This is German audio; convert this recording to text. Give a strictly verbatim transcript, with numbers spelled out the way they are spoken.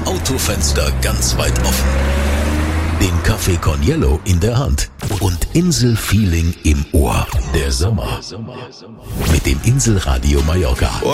das Autofenster ganz weit offen, den Kaffee Corniello in der Hand und Inselfeeling im Ohr. Der Sommer mit dem Inselradio Mallorca.